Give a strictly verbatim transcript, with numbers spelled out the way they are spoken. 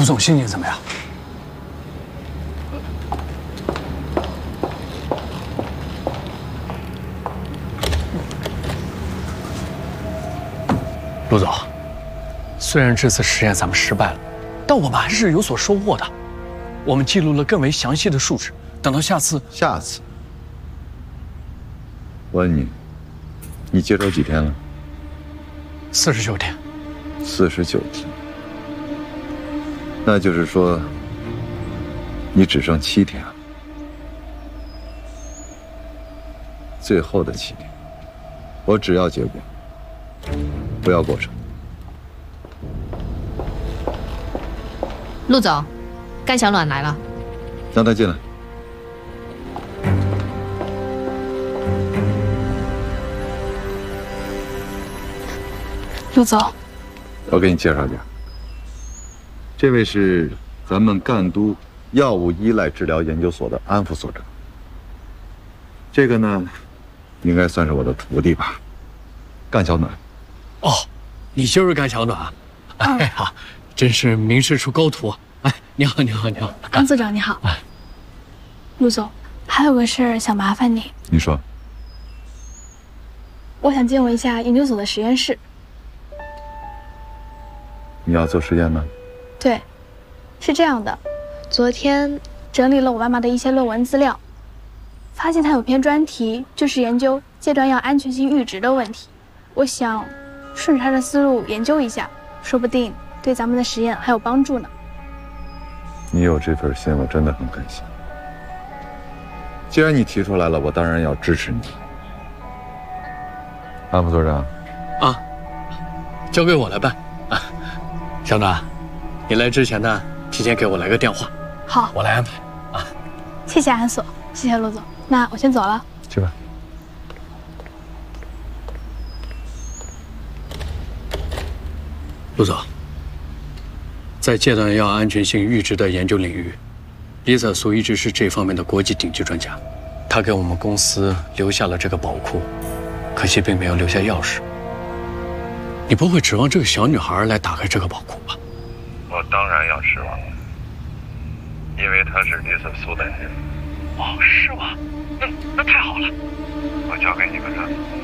陆总心情怎么样？陆总，虽然这次实验咱们失败了，但我们还是有所收获的。我们记录了更为详细的数值，等到下次， 下次，我问你，你接手几天了？ 四十九天。 四十九天，那就是说，你只剩七天了。最后的七天，我只要结果，不要过程。 陆总，甘小暖来了， 让他进来。 陆总， 我给你介绍一下，这位是咱们赣都药物依赖治疗研究所的安副所长。这个呢，应该算是我的徒弟吧，甘小暖。 哦，你就是甘小暖。哎呀，真是名师出高徒。哎，你好，你好，你好， 安所长你好。哎，陆总，还有个事儿想麻烦你。 你说。 我想见闻一下研究所的实验室。 你要做实验吗？ 对，是这样的，昨天整理了我妈妈的一些论文资料，发现她有篇专题就是研究戒断药安全性阈值的问题。我想顺着她的思路研究一下，说不定对咱们的实验还有帮助呢。 你有这份心，我真的很开心。既然你提出来了，我当然要支持你。安副所长， 啊，交给我来办。啊，小暖，你来之前呢，提前给我来个电话。 好， 我来安排。啊， 谢谢安所，谢谢陆总，那我先走了。 去吧。 陆总，在戒断药安全性阈值的研究领域，李彩素一直是这方面的国际顶级专家。他给我们公司留下了这个宝库，可惜并没有留下钥匙。你不会指望这个小女孩来打开这个宝库吧？ 我当然要失望了，因为她是李彩素的人。 哦，是吗？那那太好了。 我交给你个任务。